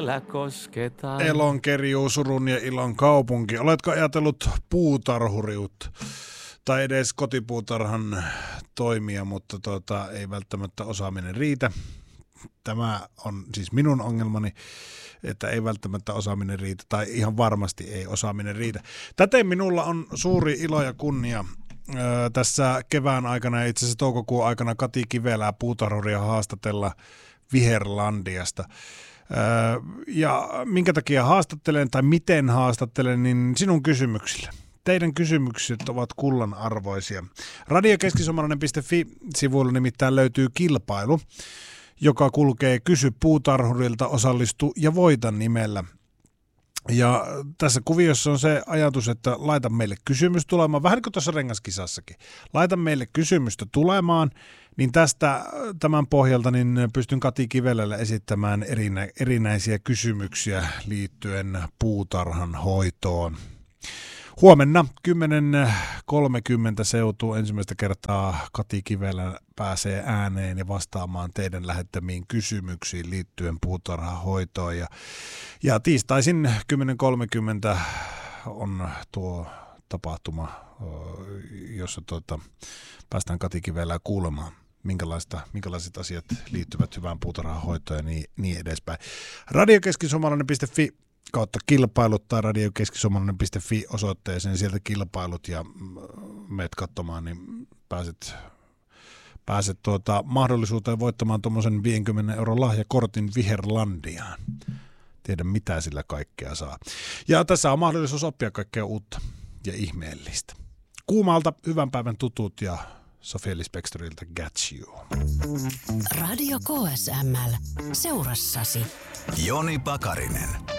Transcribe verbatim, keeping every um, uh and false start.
vielä kosketa. Elonkerjuu, surun ja ilon kaupunki. Oletko ajatellut puutarhuriutta tai edes kotipuutarhan toimia, mutta tuota, ei välttämättä osaaminen riitä. Tämä on siis minun ongelmani, että ei välttämättä osaaminen riitä, tai ihan varmasti ei osaaminen riitä. Täten minulla on suuri ilo ja kunnia öö, tässä kevään aikana ja itse asiassa toukokuun aikana Kati Kivelää puutarhuria haastatella Viherlandiasta. Öö, ja minkä takia haastattelen tai miten haastattelen, niin sinun kysymyksille. Teidän kysymykset ovat kullan arvoisia. Radiokeskisuomalainen piste fi-sivuilla nimittäin löytyy kilpailu, joka kulkee Kysy puutarhurilta, osallistu ja voita nimellä. Ja tässä kuviossa on se ajatus, että laita meille kysymys tulemaan, vähän kuin tuossa rengaskisassakin. Laita meille kysymystä tulemaan, niin tästä tämän pohjalta niin pystyn Kati Kivelälle esittämään erinä, erinäisiä kysymyksiä liittyen puutarhan hoitoon. Huomenna kymmenen kolmekymmentä seutuu ensimmäistä kertaa Kati Kivelä pääsee ääneen ja vastaamaan teidän lähettämiin kysymyksiin liittyen puutarhahoitoon. Ja, ja tiistaisin kymmenen kolmekymmentä on tuo tapahtuma, jossa tuota, päästään Kati Kivelää kuulemaan, minkälaista, minkälaiset asiat liittyvät hyvään puutarhahoitoon ja niin, niin edespäin. Radiokeskisuomalainen piste fi kautta kilpailut tai radiokeskisuomalainen piste fi osoitteeseen, sieltä kilpailut ja meet katsomaan, niin pääset, pääset tuota mahdollisuuteen voittamaan tuommoisen viisikymmentä euron lahjakortin Viherlandiaan. Tiedä mitä sillä kaikkea saa. Ja tässä on mahdollisuus oppia kaikkea uutta ja ihmeellistä. Kuumalta hyvän päivän tutut ja Sofia Lispektorilta Got You. Radio K S M L seurassasi. Joni Pakarinen.